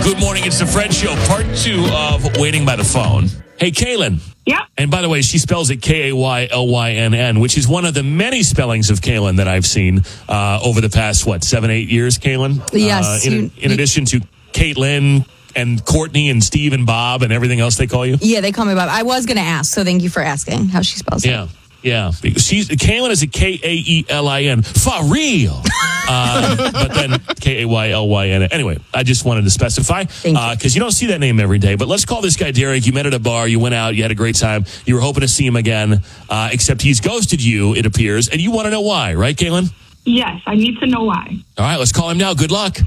Good morning. It's the Fred Show, part 2 of Waiting by the Phone. Hey, Kaylin. Yeah. And by the way, she spells it Kaylynn, which is one of the many spellings of Kaylin that I've seen over the past, 7-8 years, Kaylin? Yes. In addition to Caitlin and Courtney and Steve and Bob and everything else they call you? Yeah, they call me Bob. I was going to ask, so thank you for asking how she spells it. Yeah. Kaylin is a Kaelin. For real. But then Kaylyn. Anyway, I just wanted to specify because you don't see that name every day. But let's call this guy Derek. You met at a bar. You went out. You had a great time. You were hoping to see him again, except he's ghosted you, it appears. And you want to know why, right, Kaylin? Yes, I need to know why. All right, let's call him now. Good luck.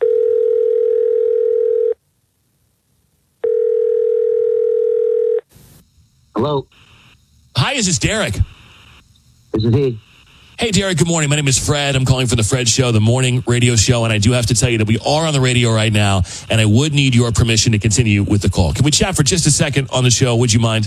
Hello. Hi, is this Derek? This is he. Hey, Derek, good morning. My name is Fred. I'm calling from the Fred Show, the morning radio show, and I do have to tell you that we are on the radio right now, and I would need your permission to continue with the call. Can we chat for just a second on the show? Would you mind?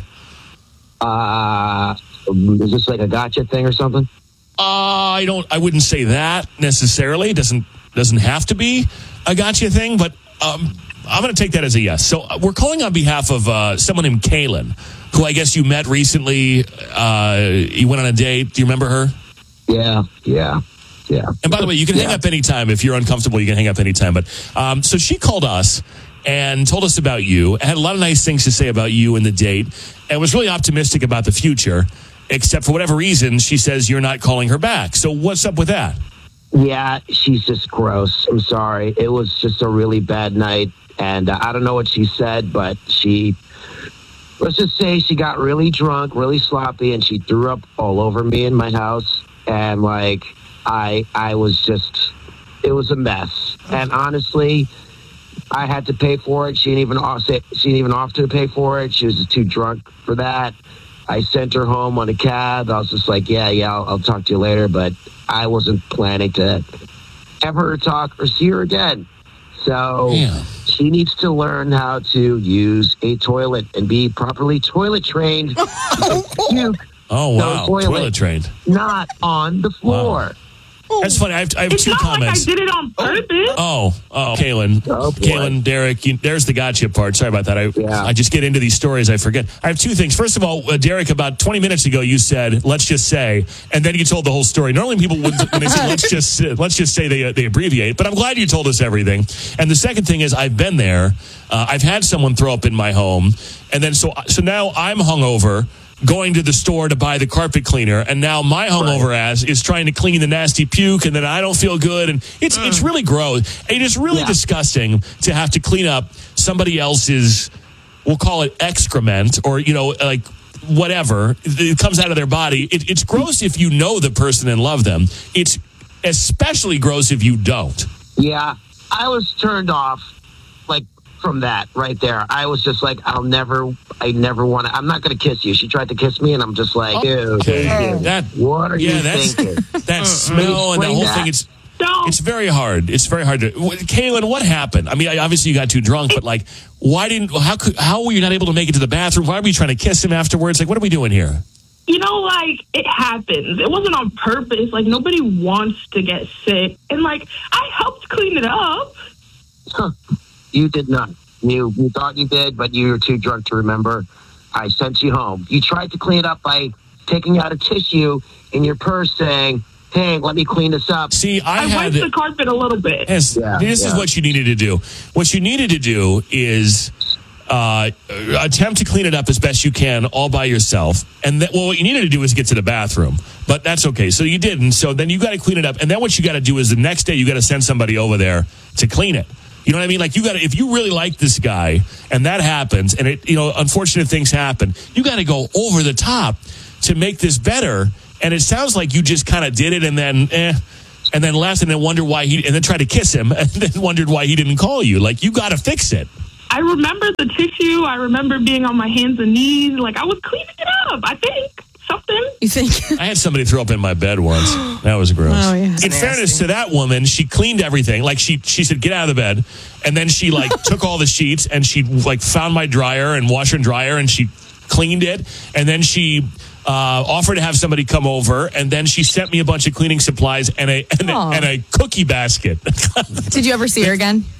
Is this like a gotcha thing or something? I wouldn't say that necessarily. It doesn't have to be a gotcha thing, but I'm going to take that as a yes. So we're calling on behalf of someone named Kaylin, who I guess you met recently. You went on a date. Do you remember her? Yeah. And by the way, you can hang up anytime. If you're uncomfortable, you can hang up anytime. But so she called us and told us about you, had a lot of nice things to say about you and the date, and was really optimistic about the future, except for whatever reason, she says you're not calling her back. So what's up with that? Yeah, she's just gross. I'm sorry. It was just a really bad night, and I don't know what she said, but let's just say she got really drunk, really sloppy, and she threw up all over me in my house. And I was just, it was a mess. And honestly, I had to pay for it. She didn't even offer to pay for it. She was just too drunk for that. I sent her home on a cab. I was just like, yeah, I'll talk to you later. But I wasn't planning to ever talk or see her again. So she needs to learn how to use a toilet and be properly toilet trained. Oh, wow. Toilet trained. Not on the floor. Wow. That's funny. I have it's two not comments. Like I did it on purpose. Oh, Kaylin. Kaylin, Derek, there's the gotcha part. Sorry about that. I just get into these stories. I forget. I have two things. First of all, Derek, about 20 minutes ago, you said, let's just say, and then you told the whole story. Normally people wouldn't, when they say, let's just say they abbreviate, but I'm glad you told us everything. And the second thing is I've been there. I've had someone throw up in my home. And then so now I'm hungover, going to the store to buy the carpet cleaner, and now my hungover ass is trying to clean the nasty puke, and then I don't feel good, and it's really gross. It is really disgusting to have to clean up somebody else's, we'll call it excrement, or like whatever it comes out of their body. It's gross if you know the person and love them. It's especially gross if you don't. Yeah, I was turned off from that right there. I was just like, I never want to, I'm not going to kiss you. She tried to kiss me, and I'm just like, dude, what are you thinking? That smell and the whole thing, it's very hard. It's very hard to, Kaylin, what happened? I mean, obviously you got too drunk, but how were you not able to make it to the bathroom? Why were you trying to kiss him afterwards? Like, what are we doing here? It happens. It wasn't on purpose. Nobody wants to get sick. And I helped clean it up. You did not. You thought you did, but you were too drunk to remember. I sent you home. You tried to clean it up by taking out a tissue in your purse saying, hey, let me clean this up. See, I wiped the carpet a little bit. This is what you needed to do. What you needed to do is attempt to clean it up as best you can all by yourself. And what you needed to do is get to the bathroom. But that's okay. So you didn't. So then you got to clean it up. And then what you got to do is the next day you got to send somebody over there to clean it. You know what I mean? If you really like this guy and that happens and unfortunate things happen, you got to go over the top to make this better. And it sounds like you just kind of did it and then left and then wonder why and then tried to kiss him and then wondered why he didn't call you. You got to fix it. I remember the tissue. I remember being on my hands and knees. I was cleaning it up, I think. Something. You think? I had somebody throw up in my bed once. That was gross. Oh, yeah. In fairness to that woman, she cleaned everything. She said, get out of the bed. And then she took all the sheets and she found my dryer and washer and dryer and she cleaned it. And then she offered to have somebody come over. And then she sent me a bunch of cleaning supplies and a cookie basket. Did you ever see her again?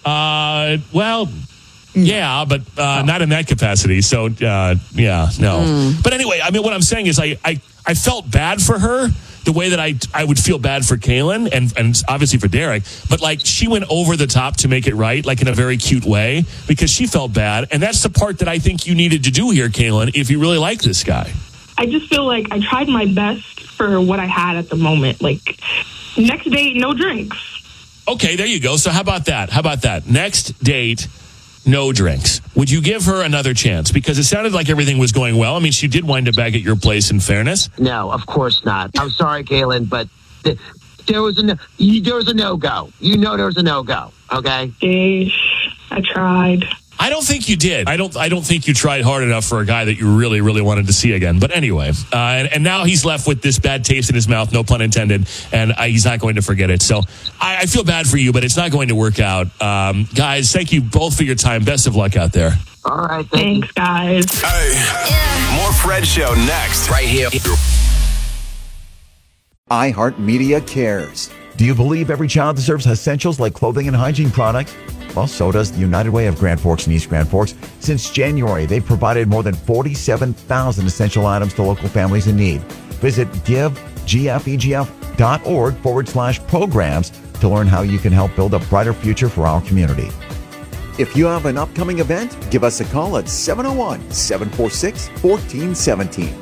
Well, yeah, but not in that capacity. So, yeah, no. But anyway, I mean, what I'm saying is I felt bad for her the way that I would feel bad for Kaylin and obviously for Derek. But, like, she went over the top to make it right, like in a very cute way, because she felt bad. And that's the part that I think you needed to do here, Kaylin, if you really like this guy. I just feel like I tried my best for what I had at the moment. Like, next date, no drinks. Okay, there you go. So how about that? Next date, no drinks. Would you give her another chance? Because it sounded like everything was going well. I mean, she did wind up back at your place, in fairness. No, of course not. I'm sorry, Kaylin, but there was a no-go. You know there was a no-go, okay? I tried. I don't think you did. I don't think you tried hard enough for a guy that you really, really wanted to see again. But anyway, and now he's left with this bad taste in his mouth, no pun intended, and he's not going to forget it. So I feel bad for you, but it's not going to work out. Guys, thank you both for your time. Best of luck out there. All right, thanks, guys. Hey, more Fred Show next, right here. iHeartMedia cares. Do you believe every child deserves essentials like clothing and hygiene products? Well, so does the United Way of Grand Forks and East Grand Forks. Since January, they've provided more than 47,000 essential items to local families in need. Visit givegfegf.org/programs to learn how you can help build a brighter future for our community. If you have an upcoming event, give us a call at 701-746-1417.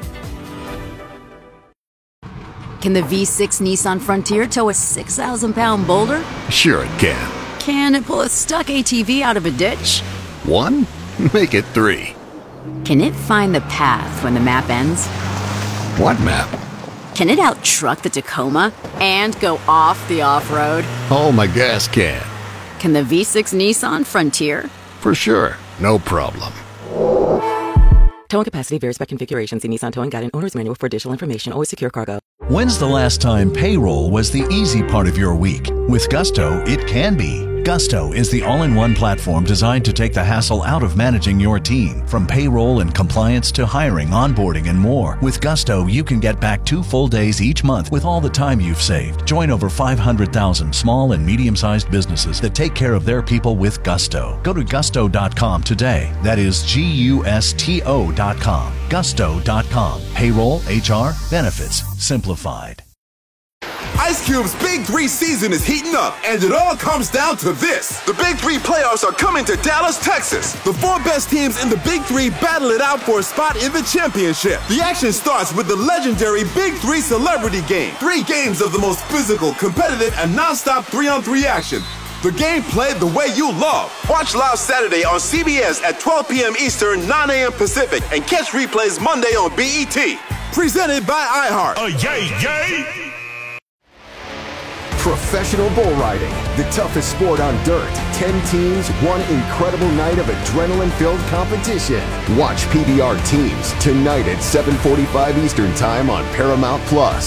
Can the V6 Nissan Frontier tow a 6,000-pound boulder? Sure it can. Can it pull a stuck ATV out of a ditch? 1? Make it 3. Can it find the path when the map ends? What map? Can it out-truck the Tacoma and go off the off-road? Oh, my gas can. Can the V6 Nissan Frontier? For sure. No problem. Towing capacity varies by configuration. See Nissan Towing Guide and Owner's Manual for additional information. Always secure cargo. When's the last time payroll was the easy part of your week? With Gusto, it can be. Gusto is the all-in-one platform designed to take the hassle out of managing your team. From payroll and compliance to hiring, onboarding, and more. With Gusto, you can get back 2 full days each month with all the time you've saved. Join over 500,000 small and medium-sized businesses that take care of their people with Gusto. Go to gusto.com today. That is GUSTO.com. Gusto.com. Payroll, HR, benefits, simplified. Ice Cube's Big 3 season is heating up, and it all comes down to this. The Big 3 playoffs are coming to Dallas, Texas. The 4 best teams in the Big 3 battle it out for a spot in the championship. The action starts with the legendary Big 3 Celebrity Game. 3 games of the most physical, competitive, and non-stop 3-on-3 action. The game played the way you love. Watch live Saturday on CBS at 12 p.m. Eastern, 9 a.m. Pacific, and catch replays Monday on BET. Presented by iHeart. Yay! Professional bull riding, the toughest sport on dirt. 10 teams, one incredible night of adrenaline-filled competition. Watch PBR Teams tonight at 7:45 Eastern Time on Paramount+.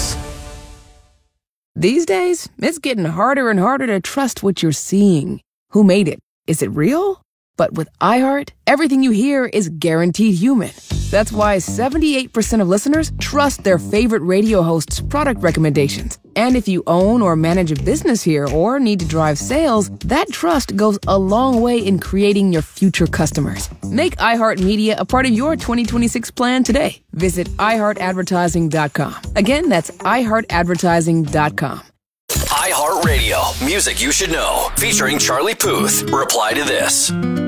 These days, it's getting harder and harder to trust what you're seeing. Who made it? Is it real? But with iHeart, everything you hear is guaranteed human. That's why 78% of listeners trust their favorite radio hosts' product recommendations. And if you own or manage a business here or need to drive sales, that trust goes a long way in creating your future customers. Make iHeartMedia a part of your 2026 plan today. Visit iHeartAdvertising.com. Again, that's iHeartAdvertising.com. iHeartRadio, music you should know, featuring Charlie Puth. Reply to this.